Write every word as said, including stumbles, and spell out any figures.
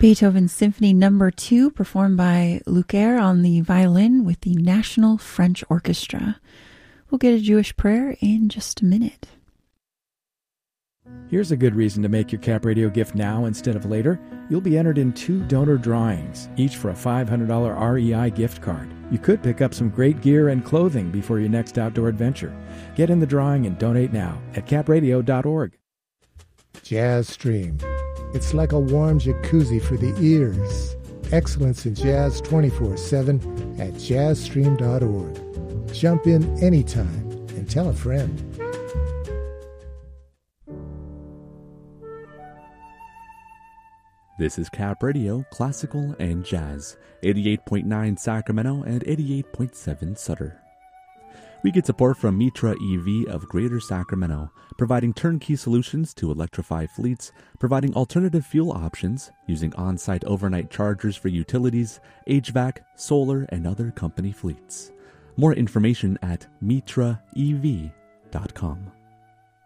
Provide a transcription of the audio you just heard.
Beethoven Symphony Number two, performed by Lucaire on the violin with the National French Orchestra. We'll get a Jewish prayer in just a minute. Here's a good reason to make your Cap Radio gift now instead of later. You'll be entered in two donor drawings, each for a five hundred dollars R E I gift card. You could pick up some great gear and clothing before your next outdoor adventure. Get in the drawing and donate now at cap radio dot org. Jazz Stream. It's like a warm jacuzzi for the ears. Excellence in jazz twenty-four seven at jazz stream dot org. Jump in anytime and tell a friend. This is Cap Radio, Classical and Jazz, eighty-eight point nine Sacramento and eighty-eight point seven Sutter. We get support from Mitra E V of Greater Sacramento, providing turnkey solutions to electrify fleets, providing alternative fuel options, using on-site overnight chargers for utilities, H V A C, solar, and other company fleets. More information at mitra e v dot com.